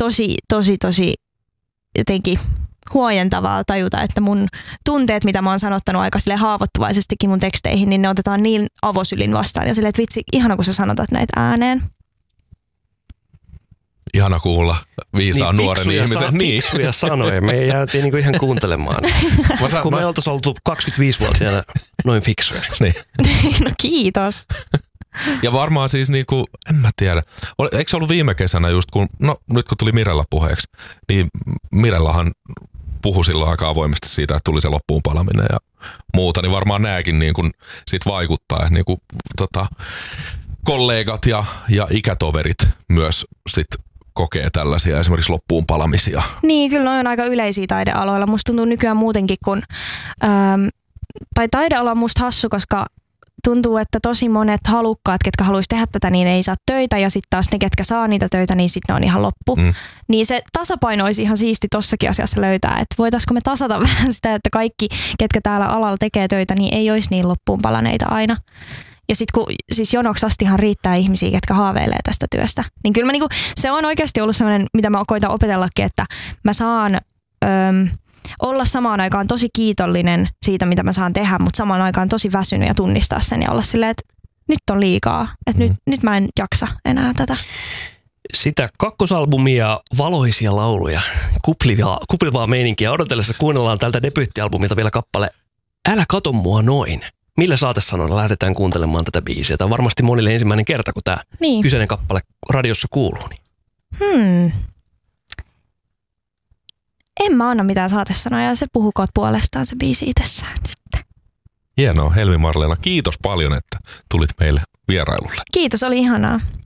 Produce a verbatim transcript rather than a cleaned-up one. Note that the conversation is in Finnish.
tosi, tosi, tosi jotenkin huojentavaa tajuta, että mun tunteet, mitä mä oon sanottanut aika sille haavoittuvaisestikin mun teksteihin, niin ne otetaan niin avosylin vastaan. Ja silleen, että vitsi, ihana kun sä sanotat näitä ääneen. Ihana kuulla viisaan niin, nuoren ihmisen. Sa- niin, fiksuja sanoja. Me jäätiin niinku ihan kuuntelemaan. mä saan, kun mä... me oltaisiin oltu kaksikymmentäviisivuotiaana noin fiksuja. Niin. No kiitos. Ja varmaan siis niinku, en mä tiedä. Eikö se ollut viime kesänä just kun, no nyt kun tuli Mirella puheeksi, niin Mirellahan puhui silloin aika avoimesti siitä, että tuli se loppuun palaminen ja muuta, niin varmaan nääkin niin kuin sit vaikuttaa, että niin kuin, tota, kollegat ja, ja ikätoverit myös sit kokee tällaisia esimerkiksi loppuun palamisia. Niin, kyllä on aika yleisiä taidealoilla. Musta tuntuu nykyään muutenkin, kun, ähm, tai taideala on musta hassu, koska tuntuu, että tosi monet halukkaat, ketkä haluaisi tehdä tätä, niin ei saa töitä, ja sitten taas ne, ketkä saa niitä töitä, niin sitten ne on ihan loppu. Mm. Niin se tasapaino olisi ihan siisti tossakin asiassa löytää, että voitaisiko me tasata vähän sitä, että kaikki, ketkä täällä alalla tekee töitä, niin ei olisi niin loppuun palaneita aina. Ja sitten kun siis jonoksi astihan riittää ihmisiä, ketkä haaveilee tästä työstä. Niin kyllä mä niinku, se on oikeasti ollut sellainen, mitä mä koitan opetellakin, että mä saan Öm, olla samaan aikaan tosi kiitollinen siitä, mitä mä saan tehdä, mutta samaan aikaan tosi väsynyt ja tunnistaa sen ja olla silleen, että nyt on liikaa, että mm. nyt, nyt mä en jaksa enää tätä. Sitä kakkosalbumia, valoisia lauluja, kuplivaa, kuplivaa meininkiä odotellessa kuunnellaan tältä debyyttialbumilta vielä kappale Älä kato mua noin. Millä saatesanoilla lähdetään kuuntelemaan tätä biisiä? Tämä on varmasti monille ensimmäinen kerta, kun tämä niin. kyseinen kappale radiossa kuuluu. Niin. Hmm. En mä anna mitään saatesanoja ja se puhukoot puolestaan se biisi itsessään sitten. Hienoa, Helmi Marleena. Kiitos paljon, että tulit meille vierailulle. Kiitos, oli ihanaa.